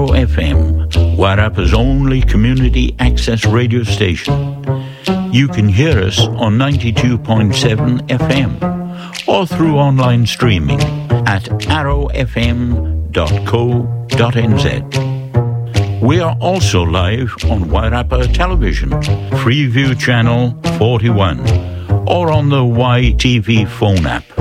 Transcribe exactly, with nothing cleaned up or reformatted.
Arrow F M, Wairarpa's only community access radio station. You can hear us on ninety-two point seven F M or through online streaming at arrow f m dot co dot n z. We are also live on Wairarpa Television, Freeview Channel forty-one, or on the Y T V phone app.